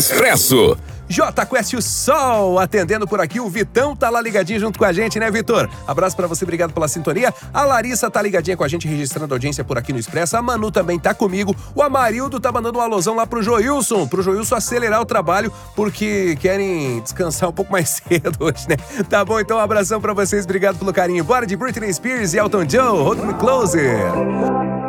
Expresso. J Quest o Sol atendendo por aqui, o Vitão tá lá ligadinho junto com a gente, né, Vitor? Abraço pra você, obrigado pela sintonia. A Larissa tá ligadinha com a gente, registrando audiência por aqui no Expresso. A Manu também tá comigo. O Amarildo tá mandando um alôzão lá pro Joilson acelerar o trabalho, porque querem descansar um pouco mais cedo hoje, né? Tá bom, então um abração pra vocês, obrigado pelo carinho. Bora de Britney Spears e Elton John, Hold Me Closer.